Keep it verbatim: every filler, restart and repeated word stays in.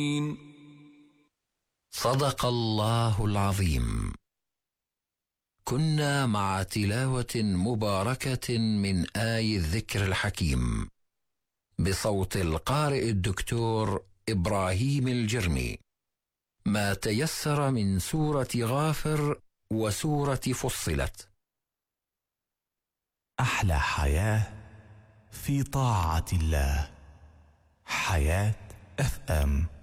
صدق الله العظيم. كنا مع تلاوة مباركة من آي الذكر الحكيم بصوت القارئ الدكتور إبراهيم الجرمي، ما تيسر من سورة غافر وسورة فصلت. أحلى حياة في طاعة الله. حياة اف ام.